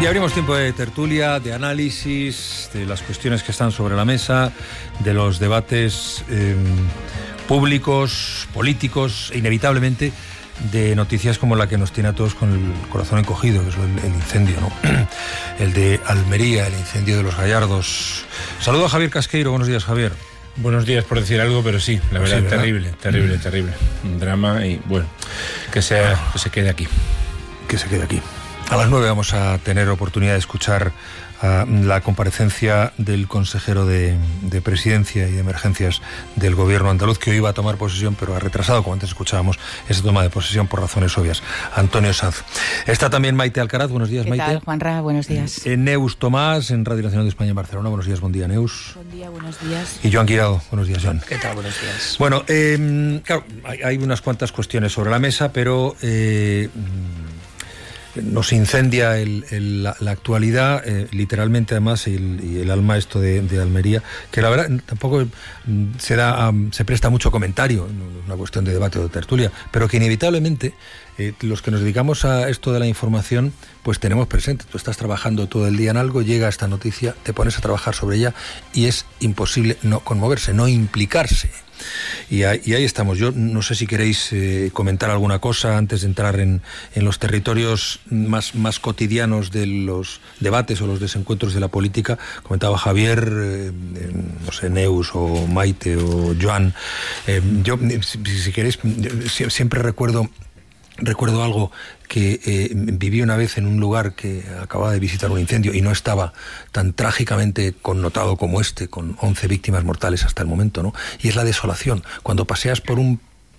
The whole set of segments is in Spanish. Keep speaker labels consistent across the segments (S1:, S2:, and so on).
S1: Y abrimos tiempo de tertulia, de análisis, de las cuestiones que están sobre la mesa, de los debates públicos, políticos e inevitablemente de noticias como la que nos tiene a todos con el corazón encogido, que es el incendio, ¿no? El de Almería, el incendio de los Gallardos. Saludo a Javier Casqueiro. Buenos días, Javier.
S2: Buenos días, por decir algo, pero sí, la verdad, sí, terrible. Un drama y, bueno, que se quede aquí.
S1: Que se quede aquí. A las 9 vamos a tener oportunidad de escuchar la comparecencia del consejero de Presidencia y de Emergencias del Gobierno andaluz, que hoy iba a tomar posesión, pero ha retrasado, como antes escuchábamos, esa toma de posesión por razones obvias. Antonio Sanz. Está también Maite Alcaraz. Buenos días, Maite.
S3: ¿Qué tal, Juanra? Buenos días.
S1: Neus Tomás, en Radio Nacional de España en Barcelona. Buenos días, buen día, Neus.
S3: Buen día, buenos días.
S1: Y Joan Guirao. Buenos días, Joan.
S4: ¿Qué tal? Buenos días.
S1: Bueno, claro, hay unas cuantas cuestiones sobre la mesa, pero nos incendia la actualidad, literalmente, además, y el alma esto de Almería, que la verdad tampoco se presta mucho comentario, no es una cuestión de debate o de tertulia, pero que inevitablemente los que nos dedicamos a esto de la información, pues tenemos presente. Tú estás trabajando todo el día en algo, llega esta noticia, te pones a trabajar sobre ella y es imposible no conmoverse, no implicarse. Y ahí estamos. Yo no sé si queréis comentar alguna cosa antes de entrar en los territorios más cotidianos de los debates o los desencuentros de la política. Comentaba Javier, no sé, Neus o Maite o Joan. Yo, si queréis, siempre recuerdo algo que viví una vez en un lugar que acababa de visitar un incendio y no estaba tan trágicamente connotado como este, con 11 víctimas mortales hasta el momento, ¿no? Y es la desolación. Cuando paseas por un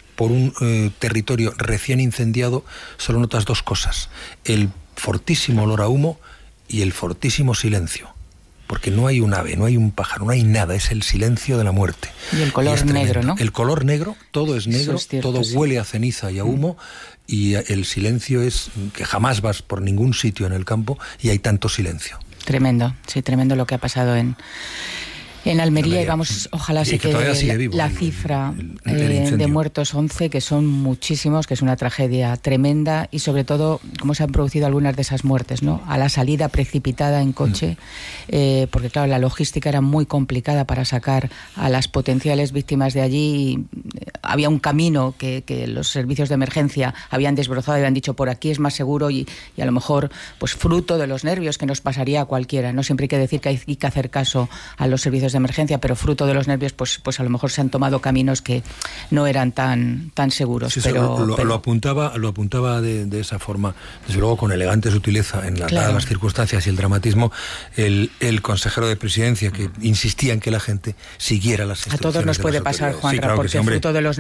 S1: territorio recién incendiado, solo notas dos cosas: el fortísimo olor a humo y el fortísimo silencio. Porque no hay un ave, no hay un pájaro, no hay nada, es el silencio de la muerte.
S3: Y el color negro, ¿no?
S1: El color negro, todo es negro,
S3: es cierto,
S1: todo
S3: sí.
S1: Huele a ceniza y a humo, y el silencio es que jamás vas por ningún sitio en el campo y hay tanto silencio.
S3: Tremendo, sí, tremendo lo que ha pasado en Almería, y vamos, ojalá se quede la cifra de muertos 11, que son muchísimos, que es una tragedia tremenda, y sobre todo cómo se han producido algunas de esas muertes, ¿no? A la salida precipitada en coche, porque claro, la logística era muy complicada para sacar a las potenciales víctimas de allí. Había un camino que los servicios de emergencia habían desbrozado y habían dicho por aquí es más seguro, y a lo mejor pues fruto de los nervios, que nos pasaría a cualquiera. No siempre hay que decir que hay que hacer caso a los servicios de emergencia, pero fruto de los nervios, pues a lo mejor se han tomado caminos que no eran tan seguros.
S1: Sí,
S3: pero
S1: lo apuntaba de esa forma, desde luego con elegante sutileza, en las circunstancias y el dramatismo, el consejero de Presidencia, que insistía en que la gente siguiera las instrucciones.
S3: A todos nos puede pasar, Juanra,
S1: sí, claro,
S3: porque fruto de los